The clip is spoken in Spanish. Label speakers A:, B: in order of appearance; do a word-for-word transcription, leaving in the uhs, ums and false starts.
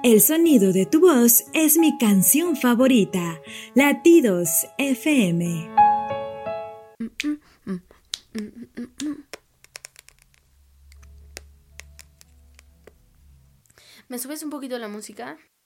A: El sonido de tu voz es mi canción favorita. Latidos F M.
B: ¿Me subes un poquito la música?